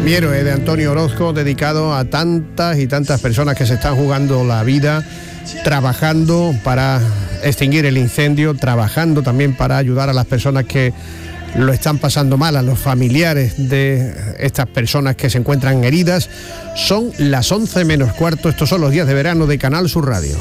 Mi héroe, de Antonio Orozco, dedicado a tantas y tantas personas que se están jugando la vida, trabajando para extinguir el incendio, trabajando también para ayudar a las personas que lo están pasando mal, a los familiares de estas personas que se encuentran heridas. Son las 11 menos cuarto, estos son los días de verano de Canal Sur Radio.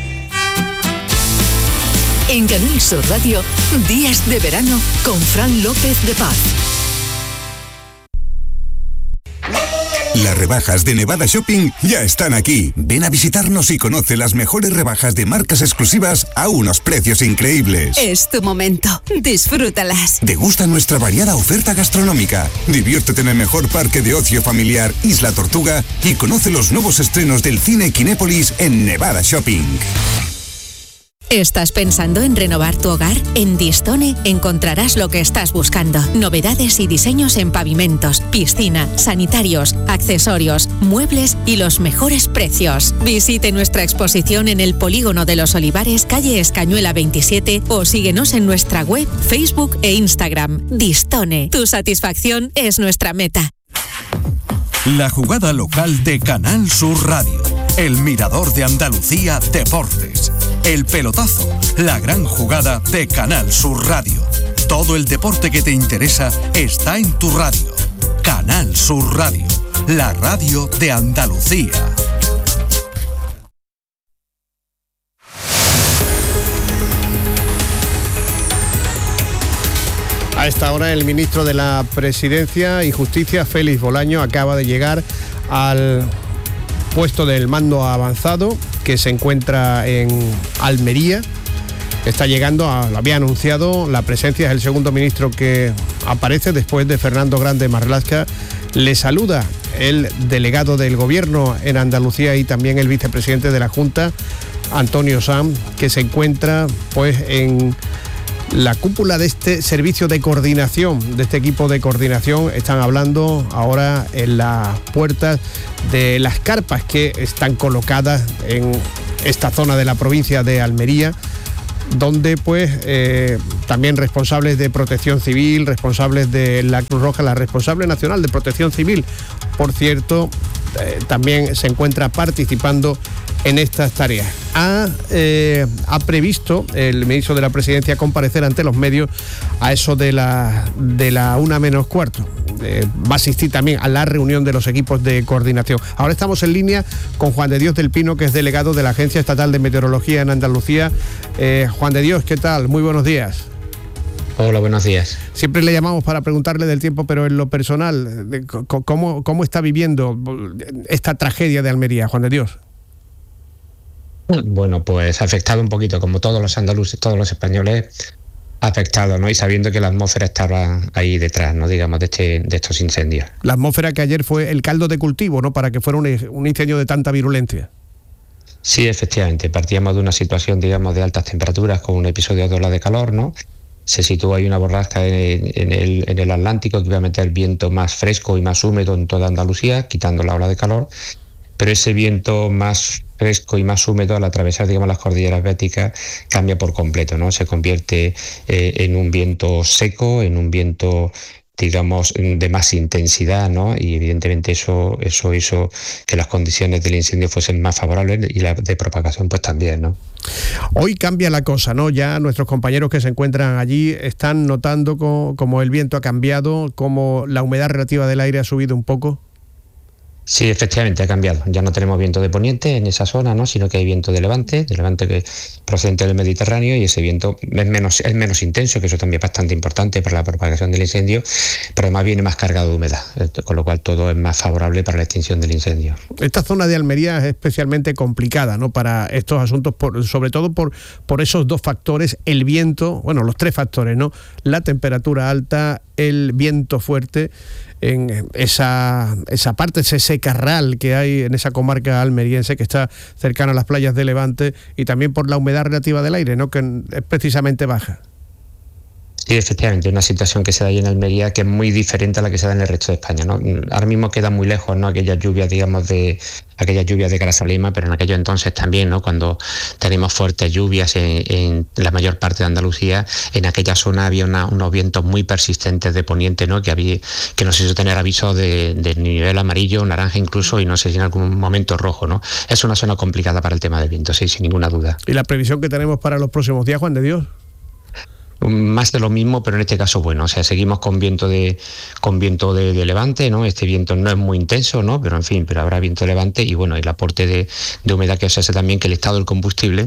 En Canal Sur Radio, días de verano con Fran López de Paz. Las rebajas de Nevada Shopping ya están aquí. Ven a visitarnos y conoce las mejores rebajas de marcas exclusivas a unos precios increíbles. Es tu momento. Disfrútalas. Degusta nuestra variada oferta gastronómica. Diviértete en el mejor parque de ocio familiar Isla Tortuga y conoce los nuevos estrenos del cine Kinépolis en Nevada Shopping. ¿Estás pensando en renovar tu hogar? En Distone encontrarás lo que estás buscando. Novedades y diseños en pavimentos, piscina, sanitarios, accesorios, muebles y los mejores precios. Visite nuestra exposición en el Polígono de los Olivares, calle Escañuela 27, o síguenos en nuestra web, Facebook e Instagram. Distone, tu satisfacción es nuestra meta. La jugada local de Canal Sur Radio. El Mirador de Andalucía Deportes. El pelotazo, la gran jugada de Canal Sur Radio. Todo el deporte que te interesa está en tu radio. Canal Sur Radio, la radio de Andalucía. A esta hora el ministro de la Presidencia y Justicia, Félix Bolaño, acaba de llegar al puesto del mando avanzado que se encuentra en Almería. Está llegando, lo había anunciado, la presencia es el segundo ministro que aparece después de Fernando Grande Marlaska. Le saluda el delegado del Gobierno en Andalucía y también el vicepresidente de la Junta, Antonio Sanz, que se encuentra pues en la cúpula de este servicio de coordinación, de este equipo de coordinación. Están hablando ahora en las puertas de las carpas que están colocadas en esta zona de la provincia de Almería, donde pues también responsables de Protección Civil, responsables de la Cruz Roja, la responsable nacional de Protección Civil, por cierto, también se encuentra participando en estas tareas. Ha previsto el ministro de la Presidencia comparecer ante los medios a eso de la 1 menos cuarto. Va a asistir también a la reunión de los equipos de coordinación. Ahora estamos en línea con Juan de Dios del Pino, que es delegado de la Agencia Estatal de Meteorología en Andalucía. Juan de Dios, ¿qué tal? Muy buenos días. Hola, buenos días. Siempre le llamamos para preguntarle del tiempo, pero en lo personal, ¿cómo está viviendo esta tragedia de Almería, Juan de Dios? Bueno, pues ha afectado un poquito, como todos los andaluces, todos los españoles, afectado, ¿no? Y sabiendo que la atmósfera estaba ahí detrás, ¿no? Digamos, de estos incendios. La atmósfera que ayer fue el caldo de cultivo, ¿no? Para que fuera un incendio de tanta virulencia. Sí, efectivamente. Partíamos de una situación, digamos, de altas temperaturas con un episodio de ola de calor, ¿no? Se situó ahí una borrasca en el Atlántico que iba a meter viento más fresco y más húmedo en toda Andalucía, quitando la ola de calor. Pero ese viento más fresco y más húmedo, al atravesar, digamos, las cordilleras béticas, cambia por completo, ¿no? Se convierte en un viento seco, en un viento, digamos, de más intensidad, ¿no? Y evidentemente eso hizo que las condiciones del incendio fuesen más favorables y la de propagación pues también, ¿no? Hoy cambia la cosa, ¿no? Ya nuestros compañeros que se encuentran allí están notando como el viento ha cambiado, como la humedad relativa del aire ha subido un poco. Sí, efectivamente ha cambiado. Ya no tenemos viento de poniente en esa zona, ¿no? Sino que hay viento de levante que procedente del Mediterráneo, y ese viento es menos intenso, que eso también es bastante importante para la propagación del incendio, pero además viene más cargado de humedad, con lo cual todo es más favorable para la extinción del incendio. Esta zona de Almería es especialmente complicada, ¿no? Para estos asuntos, sobre todo por esos dos factores, el viento, bueno, los tres factores, ¿no? La temperatura alta, el viento fuerte, en esa parte, ese secarral que hay en esa comarca almeriense que está cercana a las playas de Levante, y también por la humedad relativa del aire, ¿no? Que es precisamente baja. Sí, efectivamente, una situación que se da ahí en Almería que es muy diferente a la que se da en el resto de España, ¿no? Ahora mismo queda muy lejos, ¿no? Aquellas lluvias de Grazalema, pero en aquellos entonces también, ¿no? Cuando tenemos fuertes lluvias en la mayor parte de Andalucía, en aquella zona había unos vientos muy persistentes de poniente, ¿no? Que nos hizo tener aviso de nivel amarillo, naranja incluso, y no sé si en algún momento rojo, ¿no? Es una zona complicada para el tema del viento, sí, sin ninguna duda. ¿Y la previsión que tenemos para los próximos días, Juan de Dios? Más de lo mismo, pero en este caso bueno, o sea, seguimos con viento de levante, ¿no? Este viento no es muy intenso, ¿no? Pero en fin, habrá viento de levante y bueno, el aporte de humedad que os hace también que el estado del combustible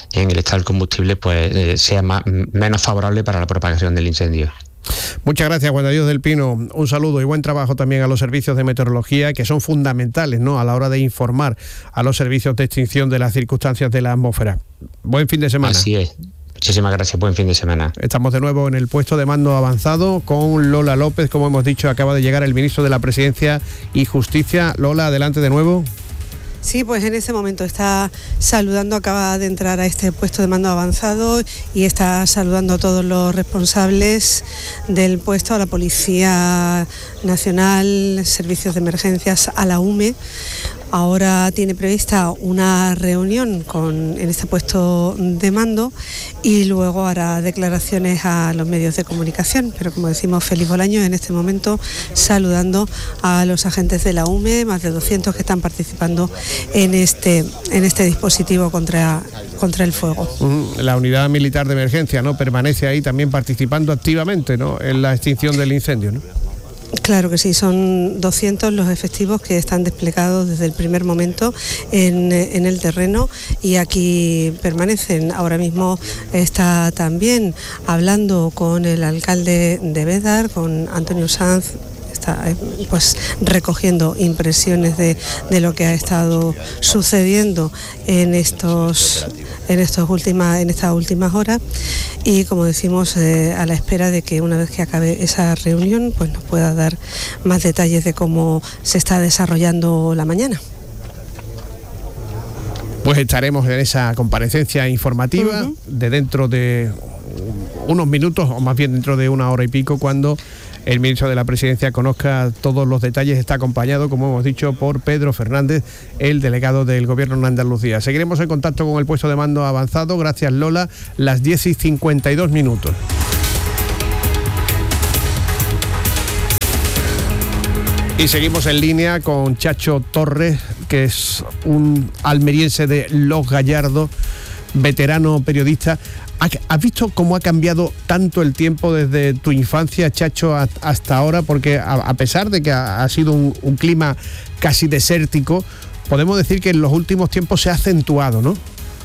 pues sea menos favorable para la propagación del incendio. Muchas gracias, Juan de Dios del Pino. Un saludo y buen trabajo también a los servicios de meteorología, que son fundamentales, ¿no?, a la hora de informar a los servicios de extinción de las circunstancias de la atmósfera. Buen fin de semana. Así es. Muchísimas gracias, buen fin de semana. Estamos de nuevo en el puesto de mando avanzado con Lola López. Como hemos dicho, acaba de llegar el ministro de la Presidencia y Justicia. Lola, adelante de nuevo. Sí, pues en ese momento está saludando, acaba de entrar a este puesto de mando avanzado y está saludando a todos los responsables del puesto, a la Policía Nacional, Servicios de Emergencias, a la UME. Ahora tiene prevista una reunión en este puesto de mando y luego hará declaraciones a los medios de comunicación. Pero como decimos, feliz Bolaño en este momento saludando a los agentes de la UME, más de 200 que están participando en este dispositivo contra el fuego. La unidad militar de emergencia, ¿no?, permanece ahí también participando activamente, ¿no?, en la extinción del incendio, ¿no? Claro que sí, son 200 los efectivos que están desplegados desde el primer momento en el terreno y aquí permanecen. Ahora mismo está también hablando con el alcalde de Bédar, con Antonio Sanz. Está pues recogiendo impresiones de lo que ha estado sucediendo en estas últimas horas y, como decimos, a la espera de que una vez que acabe esa reunión pues nos pueda dar más detalles de cómo se está desarrollando la mañana. Pues estaremos en esa comparecencia informativa de dentro de unos minutos, o más bien dentro de una hora y pico, cuando el ministro de la Presidencia conozca todos los detalles. Está acompañado, como hemos dicho, por Pedro Fernández, el delegado del Gobierno en Andalucía. Seguiremos en contacto con el puesto de mando avanzado. Gracias, Lola. Las 10:52. Y seguimos en línea con Chacho Torres, que es un almeriense de Los Gallardos, veterano periodista. ¿Has visto cómo ha cambiado tanto el tiempo desde tu infancia, Chacho, hasta ahora? Porque a pesar de que ha sido un clima casi desértico, podemos decir que en los últimos tiempos se ha acentuado, ¿no?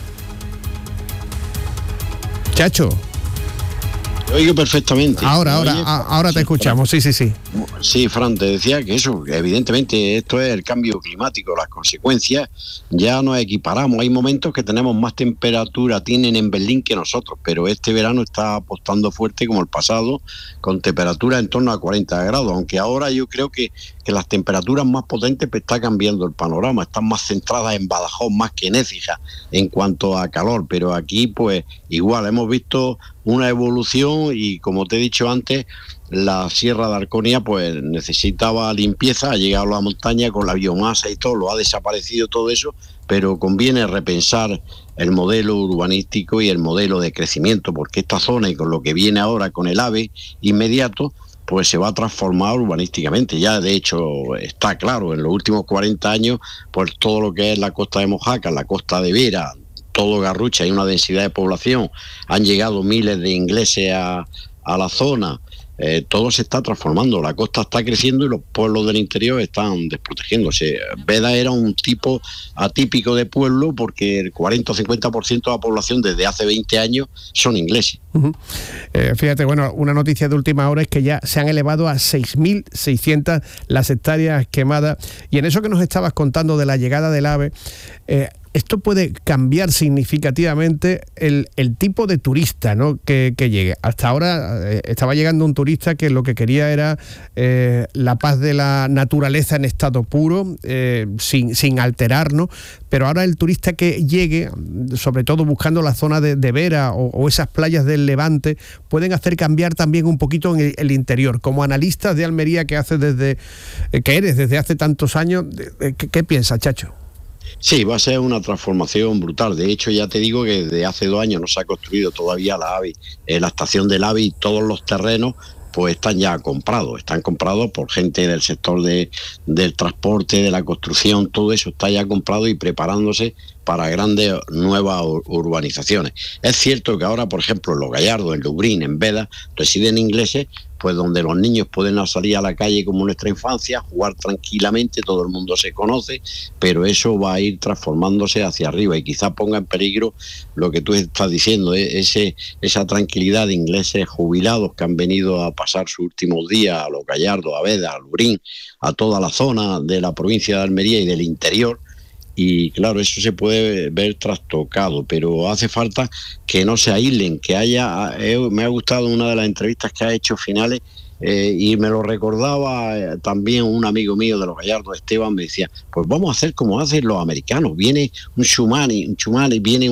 Chacho. Te oigo perfectamente. Ahora te escuchamos, sí. Sí, Fran, te decía que evidentemente esto es el cambio climático, las consecuencias, ya nos equiparamos. Hay momentos que tenemos más temperatura, tienen en Berlín que nosotros, pero este verano está apostando fuerte como el pasado, con temperatura en torno a 40 grados, aunque ahora yo creo que las temperaturas más potentes pues está cambiando el panorama, están más centradas en Badajoz más que en Écija en cuanto a calor, pero aquí pues igual hemos visto una evolución y, como te he dicho antes, la Sierra de Arconia pues necesitaba limpieza, ha llegado a la montaña con la biomasa y todo, lo ha desaparecido todo eso, pero conviene repensar el modelo urbanístico y el modelo de crecimiento, porque esta zona, y con lo que viene ahora con el AVE inmediato, pues se va a transformar urbanísticamente. Ya de hecho está claro, en los últimos 40 años, pues todo lo que es la costa de Mojácar, la costa de Vera, todo Garrucha, hay una densidad de población, han llegado miles de ingleses a la zona, todo se está transformando, la costa está creciendo y los pueblos del interior están desprotegiéndose. Veda era un tipo atípico de pueblo porque el 40 o 50% de la población desde hace 20 años son ingleses. Fíjate, bueno, una noticia de última hora es que ya se han elevado a 6.600 las hectáreas quemadas, y en eso que nos estabas contando de la llegada del AVE, esto puede cambiar significativamente el tipo de turista, ¿no?, que llegue. Hasta ahora estaba llegando un turista que lo que quería era la paz de la naturaleza en estado puro, sin alterarnos, pero ahora el turista que llegue, sobre todo buscando la zona de Vera o esas playas del Levante, pueden hacer cambiar también un poquito en el interior. Como analista de Almería que eres desde hace tantos años, ¿qué piensas, Chacho? Sí, va a ser una transformación brutal. De hecho, ya te digo que desde hace 2 años no se ha construido todavía la AVI, la estación del AVI, y todos los terrenos pues están ya comprados, están comprados por gente del sector del transporte, de la construcción, todo eso está ya comprado y preparándose para grandes nuevas urbanizaciones. Es cierto que ahora, por ejemplo, en Los Gallardos, en Lubriñ, en Veda, residen ingleses, pues donde los niños pueden salir a la calle como en nuestra infancia, jugar tranquilamente, todo el mundo se conoce, pero eso va a ir transformándose hacia arriba y quizá ponga en peligro lo que tú estás diciendo, esa tranquilidad de ingleses jubilados que han venido a pasar sus últimos días a Los Gallardos, a Veda, a Lubriñ, a toda la zona de la provincia de Almería y del interior. Y claro, eso se puede ver trastocado, pero hace falta que no se aíslen, que haya... me ha gustado una de las entrevistas que ha hecho finales, y me lo recordaba también un amigo mío de Los Gallardos, Esteban, me decía, pues vamos a hacer como hacen los americanos, viene un tsunami, viene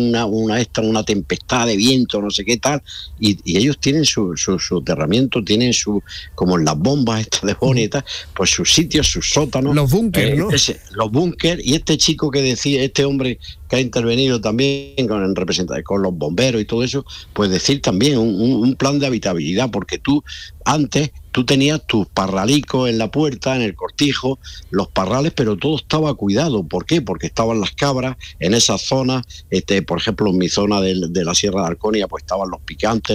una tempestad de viento, no sé qué tal, y ellos tienen su soterramiento, tienen como en las bombas estas de Bonnie y tal, pues sus sitios, sus sótanos. Los búnkers, ¿no? Los búnkers, y este chico que decía, este hombre que ha intervenido también con los bomberos y todo eso, pues decir también un plan de habitabilidad, porque antes tú tenías tus parralicos en la puerta, en el cortijo, los parrales, pero todo estaba cuidado. ¿Por qué? Porque estaban las cabras en esas zonas, por ejemplo, en mi zona de la Sierra de Arconia, pues estaban los picantes,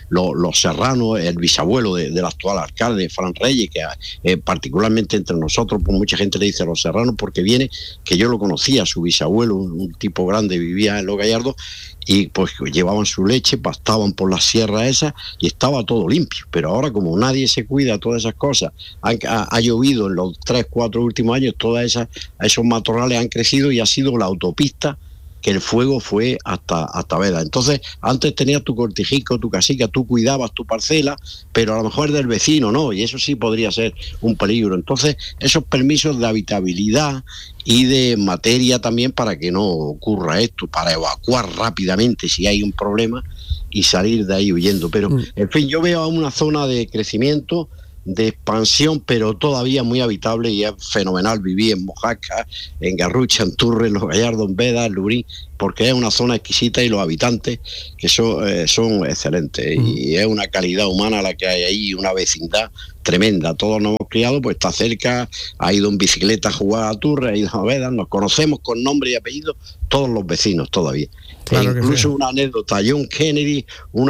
los serranos, el bisabuelo del actual alcalde, Fran Reyes, que particularmente entre nosotros, pues mucha gente le dice los serranos, porque viene, que yo lo conocía, su bisabuelo, un tipo grande, vivía en Los Gallardos, y pues llevaban su leche, pastaban por las sierras esas y estaba todo limpio. Pero ahora, como nadie se cuida todas esas cosas, ha llovido en los 3-4 últimos años, esos matorrales han crecido y ha sido la autopista que el fuego fue hasta Veda. Entonces, antes tenías tu cortijico, tu casica, tú cuidabas tu parcela, pero a lo mejor del vecino no, y eso sí podría ser un peligro. Entonces, esos permisos de habitabilidad y de materia también para que no ocurra esto, para evacuar rápidamente si hay un problema y salir de ahí huyendo. Pero, en fin, yo veo una zona de crecimiento, de expansión, pero todavía muy habitable, y es fenomenal vivir en Mojácar, en Garrucha, en Turres, en Los Gallardos, en Veda, en Lubriñ, porque es una zona exquisita y los habitantes que son excelentes, y es una calidad humana la que hay ahí, una vecindad tremenda. Todos nos hemos criado, pues está cerca, ha ido en bicicleta a jugar a Turres, ha ido a Veda, nos conocemos con nombre y apellido todos los vecinos todavía. Claro, incluso una anécdota, John Kennedy,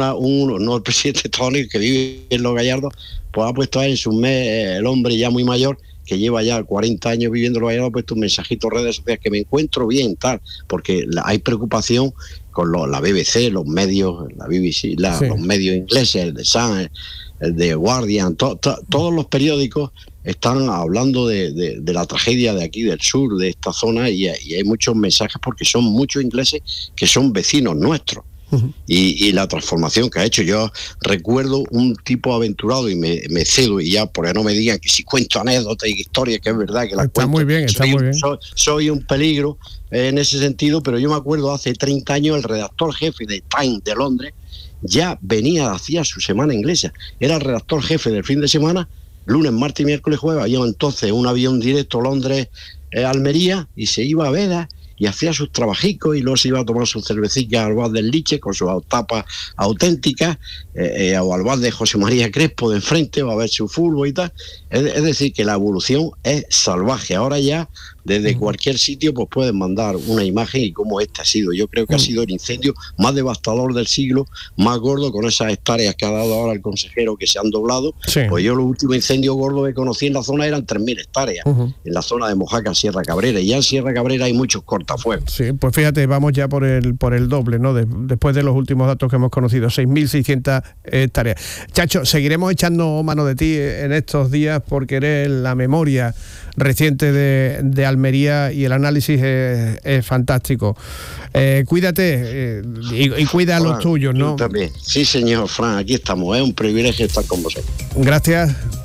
el presidente de Estados Unidos que vive en Los Gallardos, pues ha puesto ahí en su mes, el hombre ya muy mayor, que lleva ya 40 años viviendo en Los Gallardos, ha puesto un mensajito en redes sociales, que me encuentro bien, tal, porque hay preocupación con la BBC, los medios, la BBC, los medios ingleses, el de Sun, el de Guardian, todos los periódicos están hablando de la tragedia de aquí del sur, de esta zona, y hay muchos mensajes porque son muchos ingleses que son vecinos nuestros. Y la transformación que ha hecho. Yo recuerdo un tipo aventurado, y me cedo, y ya porque no me digan que si cuento anécdotas y historias, que es verdad que las está cuento. Muy bien, está muy bien. Soy un peligro en ese sentido, pero yo me acuerdo hace 30 años el redactor jefe de Times de Londres ya hacía su semana inglesa, era el redactor jefe del fin de semana, lunes, martes y miércoles, jueves. Había entonces un avión directo Londres-Almería, y se iba a Veda y hacía sus trabajicos, y luego se iba a tomar sus cervecillas al bar del Liche con sus tapas auténticas, o al bar de José María Crespo de enfrente, o a ver su fútbol y tal. Es decir, que la evolución es salvaje. Ahora ya, desde cualquier sitio, pues pueden mandar una imagen, y cómo este ha sido. Yo creo que ha sido el incendio más devastador del siglo, más gordo, con esas hectáreas que ha dado ahora el consejero, que se han doblado. Sí. Pues yo los últimos incendios gordos que conocí en la zona eran 3.000 hectáreas, en la zona de Mojácar, Sierra Cabrera, y ya en Sierra Cabrera hay muchos cortafuegos. Sí, pues fíjate, vamos ya por el doble, ¿no? Después de los últimos datos que hemos conocido, 6.600 hectáreas. Chacho, seguiremos echando mano de ti en estos días, porque eres la memoria reciente de Almería. Almería y el análisis es fantástico. Cuídate y cuida a los tuyos, ¿no? También. Sí, señor Fran, aquí estamos. Es un privilegio estar con vosotros. Gracias.